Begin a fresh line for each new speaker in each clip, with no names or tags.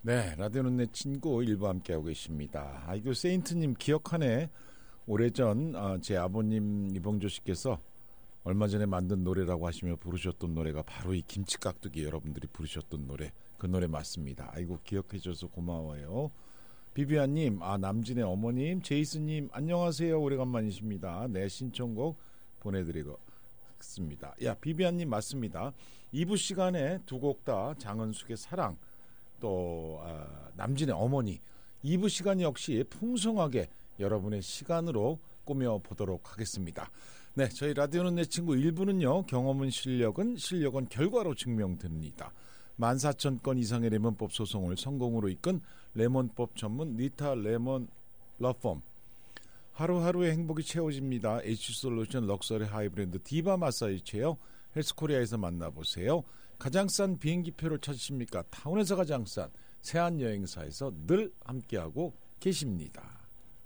네, 라디오는 내 친구 일부 함께하고 계십니다. 아이고 세인트님 기억하네. 오래전 제 아버님 이봉조 씨께서 얼마 전에 만든 노래라고 하시며 부르셨던 노래가 바로 이 김치깍두기 여러분들이 부르셨던 노래, 그 노래 맞습니다. 아이고 기억해 줘서 고마워요. 비비안님, 남진의 어머님, 제이스님 안녕하세요. 오래간만이십니다. 네, 신청곡 보내드리겠습니다. 야, 비비안님 맞습니다. 2부 시간에 두 곡 다 장은숙의 사랑, 또 남진의 어머니, 2부 시간 역시 풍성하게 여러분의 시간으로 꾸며보도록 하겠습니다. 네, 저희 라디오는 내 친구 1부는요. 경험은 실력은 결과로 증명됩니다. 14,000건 이상의 레몬법 소송을 성공으로 이끈 레몬법 전문 니타 레몬 러펌, 하루하루의 행복이 채워집니다. H솔루션 럭셔리 하이브랜드 디바 마사지 체어 헬스코리아에서 만나보세요. 가장 싼 비행기표를 찾으십니까? 타운에서 가장 싼 세안여행사에서 늘 함께하고 계십니다.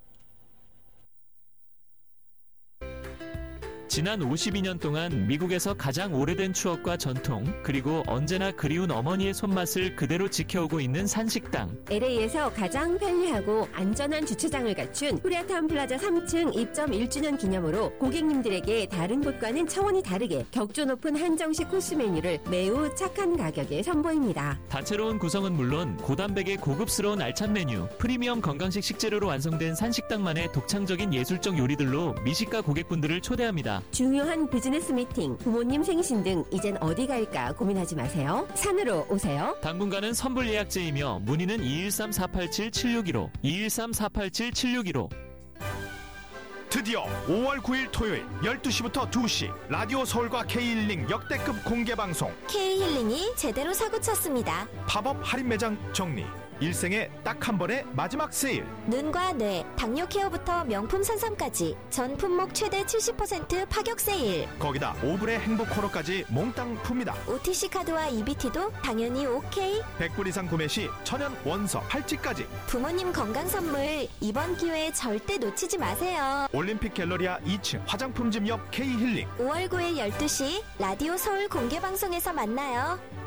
지난 52년 동안 미국에서 가장 오래된 추억과 전통, 그리고 언제나 그리운 어머니의 손맛을 그대로 지켜오고 있는 산식당.
LA에서 가장 편리하고 안전한 주차장을 갖춘 코리아타운 플라자 3층 입점 1주년 기념으로 고객님들에게 다른 곳과는 차원이 다르게 격조 높은 한정식 코스 메뉴를 매우 착한 가격에 선보입니다.
다채로운 구성은 물론 고단백의 고급스러운 알찬 메뉴, 프리미엄 건강식 식재료로 완성된 산식당만의 독창적인 예술적 요리들로 미식가 고객분들을 초대합니다.
중요한 비즈니스 미팅, 부모님 생신 등 이젠 어디 갈까 고민하지 마세요. 산으로 오세요.
당분간은 선불 예약제이며 문의는 213-487-7615, 213-487-7615.
드디어 5월 9일 토요일 12시부터 2시 라디오 서울과 K힐링 역대급 공개방송.
K힐링이 제대로 사고쳤습니다.
팝업 할인 매장 정리, 일생에 딱 한 번의 마지막 세일.
눈과 뇌, 당뇨 케어부터 명품 산삼까지 전 품목 최대 70% 파격 세일.
거기다 5불의 행복 코너까지 몽땅 풉니다.
OTC 카드와 EBT도 당연히 오케이.
100불 이상 구매 시 천연 원서 팔찌까지.
부모님 건강 선물 이번 기회에 절대 놓치지 마세요.
올림픽 갤러리아 2층 화장품점 옆 K힐링.
5월 9일 12시 라디오 서울 공개방송에서 만나요.